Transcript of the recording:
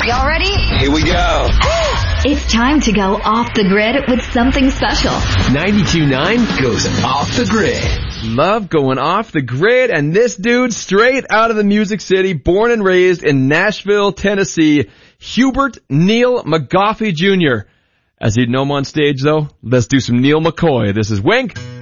Y'all ready? Here we go. It's time to go off the grid with something special. 92.9 goes off the grid. Love going off the grid, and this dude straight out of the Music City, born and raised in Nashville, Tennessee, Hubert Neil McGoffey Jr. As he'd know him on stage, though, let's do some Neil McCoy. This is Wink.